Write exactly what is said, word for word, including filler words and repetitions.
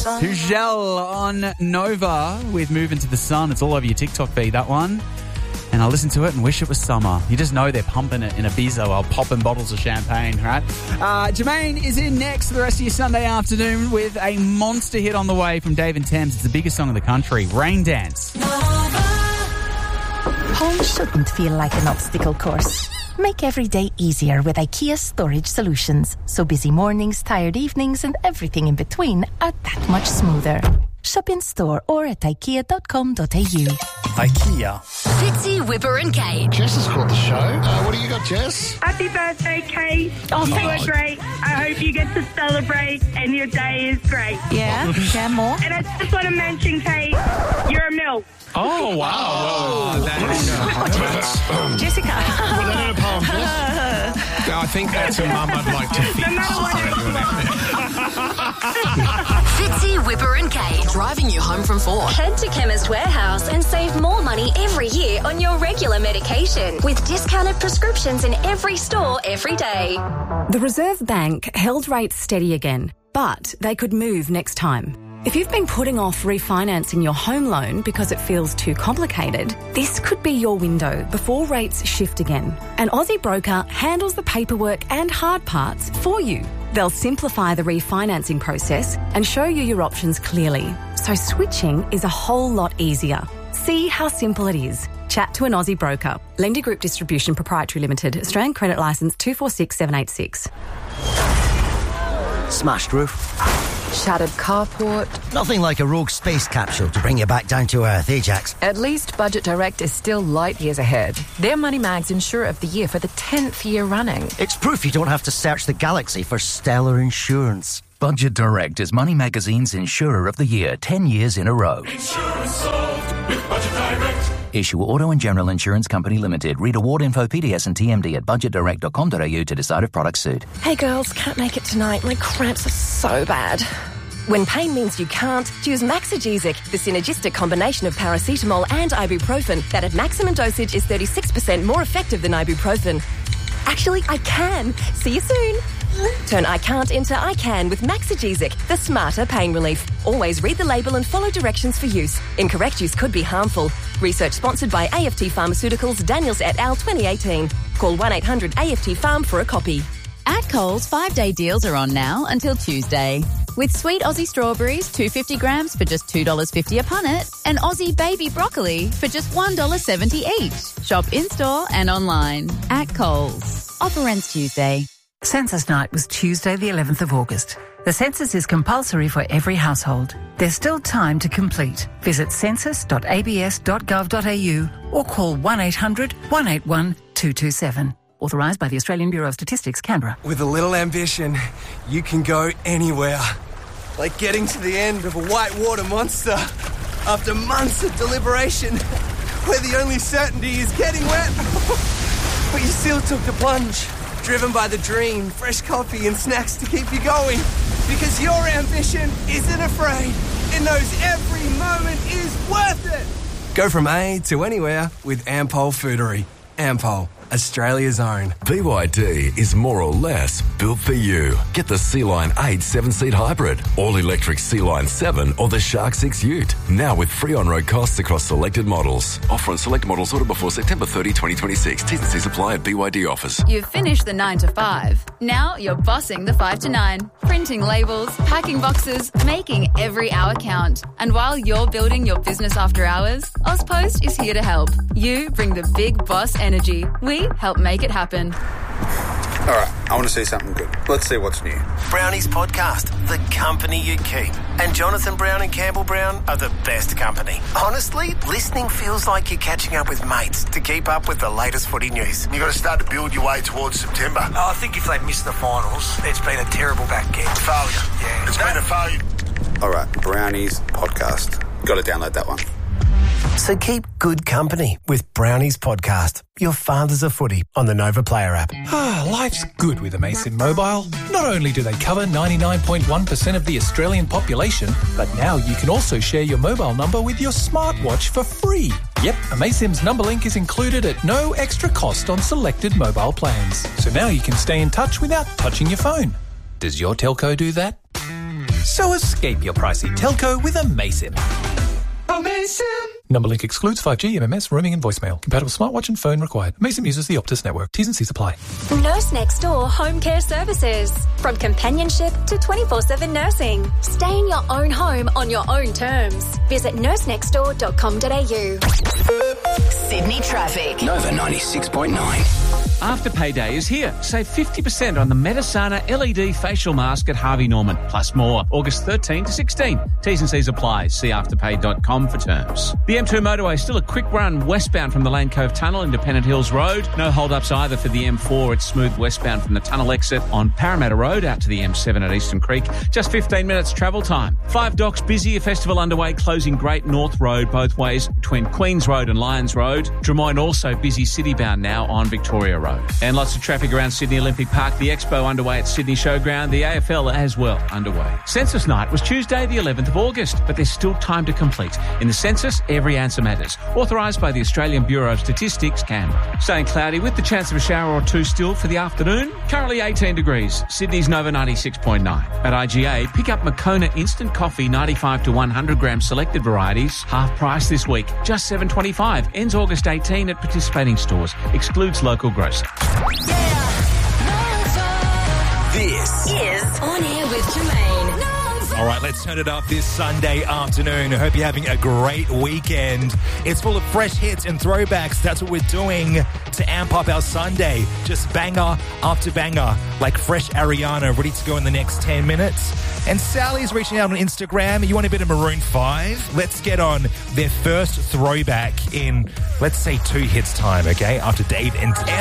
Pujel on Nova with Moving to the Sun. It's all over your TikTok feed, that one. And I listen to it and wish it was summer. You just know they're pumping it in Ibiza while popping bottles of champagne, right? Uh, Jermaine is in next for the rest of your Sunday afternoon with a monster hit on the way from Dave and Thames. It's the biggest song in the country, Rain Dance. Home shouldn't feel like an obstacle course. Make every day easier with IKEA Storage Solutions. So busy mornings, tired evenings and everything in between are that much smoother. Shop in store or at ikea dot com dot a u. IKEA. Fitzy, Whipper and Kate. Jess has called the show. Uh, what do you got, Jess? Happy birthday, Kate. Oh, you are great. I hope you get to celebrate and your day is great. Yeah, share more. And I just want to mention, Kate, you're a milk. Oh, wow. Oh, Well, that is Jessica. Put that in a poem, Jess. I think that's a mum I'd like to fix. No matter what. Fitzy, Whipper and Kate. Driving you home from four. Head to Chemist Warehouse and save more money every year on your regular medication with discounted prescriptions in every store every day. The Reserve Bank held rates steady again, but they could move next time. If you've been putting off refinancing your home loan because it feels too complicated, this could be your window before rates shift again. An Aussie broker handles the paperwork and hard parts for you. They'll simplify the refinancing process and show you your options clearly, so switching is a whole lot easier. See how simple it is. Chat to an Aussie broker. Lender Group Distribution Proprietary Limited. Australian Credit Licence two four six seven eight six. Smashed roof. Shattered carport. Nothing like a rogue space capsule to bring you back down to earth, eh, Jax? At least Budget Direct is still light years ahead. They're Money Mag's Insurer of the Year for the tenth year running. It's proof you don't have to search the galaxy for stellar insurance. Budget Direct is Money Magazine's Insurer of the Year ten years in a row. Insurance solved with Budget Direct. Issue Auto and General Insurance Company Limited. Read award info, P D S and T M D at budget direct dot com dot a u to decide if products suit. Hey girls, can't make it tonight. My cramps are so bad. When pain means you can't, choose Maxigesic, the synergistic combination of paracetamol and ibuprofen that at maximum dosage is thirty-six percent more effective than ibuprofen. Actually, I can. See you soon. Turn I can't into I can with Maxigesic, the smarter pain relief. Always read the label and follow directions for use. Incorrect use could be harmful. Research sponsored by A F T Pharmaceuticals, Daniels et al. twenty eighteen. Call one eight hundred A F T Pharm for a copy. At Coles, five-day deals are on now until Tuesday. With sweet Aussie strawberries, two hundred fifty grams for just two dollars fifty a punnet, and Aussie baby broccoli for just one dollar seventy each. Shop in-store and online. At Coles. Offer ends Tuesday. Census Night was Tuesday the eleventh of August. The census is compulsory for every household. There's still time to complete. Visit census dot a b s dot gov dot a u or call one eight hundred one eight one two two seven. Authorised by the Australian Bureau of Statistics, Canberra. With a little ambition, you can go anywhere. Like getting to the end of a whitewater monster after months of deliberation, where the only certainty is getting wet. But you still took the plunge. Driven by the dream, fresh coffee and snacks to keep you going. Because your ambition isn't afraid. It knows every moment is worth it. Go from A to anywhere with Ampol Foodery. Ampol, Australia's own. B Y D is more or less built for you. Get the Sea-Line eight seven-seat hybrid, all-electric Sea-Line seven or the Shark six Ute. Now with free on-road costs across selected models. Offer on select models ordered before September thirtieth, twenty twenty-six. T's and C's apply at B Y D offers. You've finished the nine to five. Now you're bossing the five to nine. Printing labels, packing boxes, making every hour count. And while you're building your business after hours, Ozpost is here to help. You bring the big boss energy. We help make it happen. All right, I want to see something good. Let's see what's new. Brownies Podcast, the company you keep. And Jonathan Brown and Campbell Brown are the best company. Honestly, listening feels like you're catching up with mates to keep up with the latest footy news. You've got to start to build your way towards September. Oh, I think if they miss the finals, it's been a terrible back end. Failure. Yeah. It's been a failure. All right, Brownies Podcast. Got to download that one. So keep good company with Brownies Podcast, your fathers of footy on the Nova Player app. Ah, life's good with Amaysim Mobile. Not only do they cover ninety-nine point one percent of the Australian population, but now you can also share your mobile number with your smartwatch for free. Yep, Amaysim's number link is included at no extra cost on selected mobile plans. So now you can stay in touch without touching your phone. Does your telco do that? So escape your pricey telco with Amazon. Amazing. Number link excludes five G, M M S, roaming and voicemail. Compatible smartwatch and phone required. Amazon uses the Optus network. T's and C's apply. Nurse Next Door Home Care Services. From companionship to twenty-four seven nursing. Stay in your own home on your own terms. Visit nurse next door dot com dot a u. Sydney traffic. Nova ninety-six point nine. Afterpay Day is here. Save fifty percent on the Metasana L E D facial mask at Harvey Norman. Plus more. August thirteenth to sixteenth. T's and C's apply. See afterpay dot com for terms. The M two motorway still a quick run westbound from the Lane Cove Tunnel, Independent Hills Road. No hold-ups either for the M four. It's smooth westbound from the tunnel exit on Parramatta Road out to the M seven at Eastern Creek. Just fifteen minutes travel time. Five Docks busy. A festival underway closing Great North Road both ways between Queens Road and Lyons Road. Drummoyne also busy city-bound now on Victoria Road. And lots of traffic around Sydney Olympic Park. The Expo underway at Sydney Showground. The A F L as well underway. Census night was Tuesday the eleventh of August, but there's still time to complete. In the census, every answer matters. Authorised by the Australian Bureau of Statistics, Canberra. Staying cloudy with the chance of a shower or two still for the afternoon. Currently eighteen degrees. Sydney's Nova ninety-six point nine. At I G A, pick up Moccona Instant Coffee ninety-five to one hundred gram selected varieties. Half price this week. Just seven twenty-five. Ends August eighteenth at participating stores. Excludes local grocer. This is On Air with Jermaine. All right, let's turn it up this Sunday afternoon. I hope you're having a great weekend. It's full of fresh hits and throwbacks. That's what we're doing to amp up our Sunday. Just banger after banger, like fresh Ariana, ready to go in the next ten minutes. And Sally's reaching out on Instagram. You want a bit of Maroon five? Let's get on their first throwback in, let's say, two hits time, okay? After Dave and